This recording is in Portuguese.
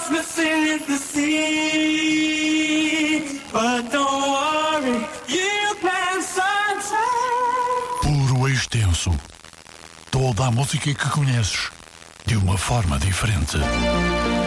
missing is the sea. But don't worry, you can sunshine. Puro e extenso. Toda a música que conheces, de uma forma diferente.